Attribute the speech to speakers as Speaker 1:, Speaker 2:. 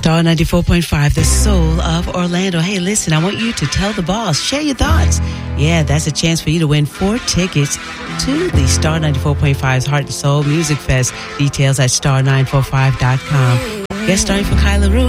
Speaker 1: Star 94.5, the soul of Orlando. Hey, listen, I want you to tell the boss, share your thoughts. Yeah, that's a chance for you to win 4 tickets to the Star 94.5's Heart and Soul Music Fest. Details at star945.com. Guest starring for Kyla Rue